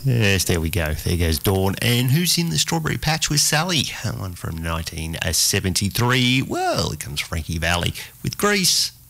Yes, there we go. There goes Dawn. And who's in the Strawberry Patch with Sally? One from 1973. Well, it comes Frankie Valli with Grease.